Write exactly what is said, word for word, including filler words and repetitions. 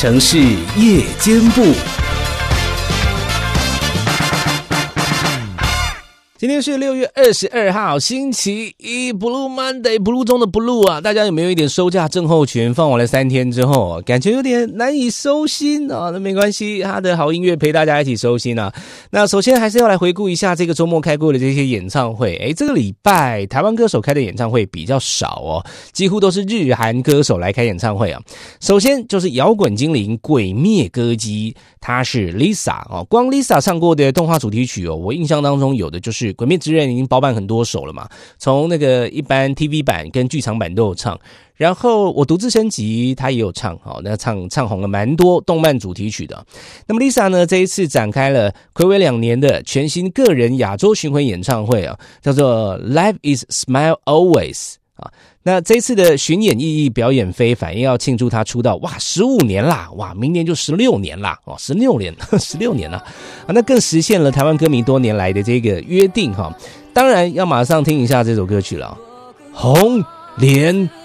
城市夜间部。今天是六月二十二号，星期一 ，Blue Monday，Blue 中的 Blue 啊，大家有没有一点收假症候群？放完了三天之后，感觉有点难以收心啊。那没关系，他的好音乐陪大家一起收心啊。那首先还是要来回顾一下这个周末开过的这些演唱会。诶，这个礼拜台湾歌手开的演唱会比较少哦，几乎都是日韩歌手来开演唱会啊。首先就是摇滚精灵鬼灭歌姬，她是 Lisa 哦，光 Lisa 唱过的动画主题曲哦，我印象当中有的就是鬼灭之刃已经包办很多首了嘛，从那个一般 T V 版跟剧场版都有唱，然后我独自升级他也有唱，好，那唱唱红了蛮多动漫主题曲的。那么 Lisa 呢，这一次展开了睽违两年的全新个人亚洲巡回演唱会啊，叫做 Life is Smile Always 啊。那这一次的巡演意义表演非凡，要庆祝他出道哇十五年啦，哇明年就十六年啦，哦十六年十六年啦啊，那更实现了台湾歌迷多年来的这个约定哈。当然要马上听一下这首歌曲了，红莲